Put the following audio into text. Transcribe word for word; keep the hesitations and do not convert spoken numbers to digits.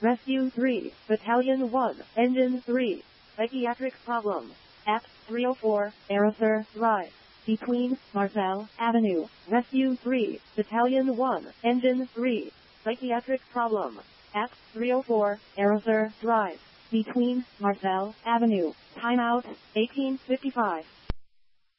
Rescue three, Battalion one, Engine three, Psychiatric problem. At three oh four, Arthur Drive. Between Marcel Avenue. Rescue three, Battalion one, Engine three, Psychiatric problem. At three oh four, Arthur Drive. Between Marcel Avenue. Timeout, eighteen fifty-five.